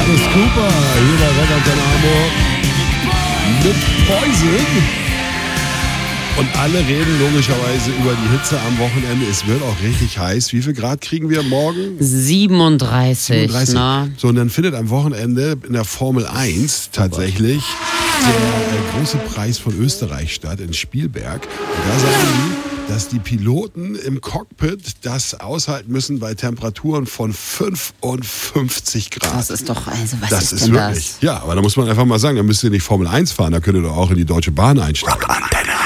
Alice Cooper hier bei Rockantenne Hamburg mit Poison. Und alle reden logischerweise über die Hitze am Wochenende. Es wird auch richtig heiß. Wie viel Grad kriegen wir morgen? 37. Ne? So, und dann findet am Wochenende in der Formel 1 tatsächlich der große Preis von Österreich statt in Spielberg. Und da sagen die, dass die Piloten im Cockpit das aushalten müssen bei Temperaturen von 55 Grad. Das ist doch, also was Das ist ist denn wirklich. das? Ja, aber da muss man einfach mal sagen, da müsst ihr nicht Formel 1 fahren, da könnt ihr doch auch in die Deutsche Bahn einsteigen.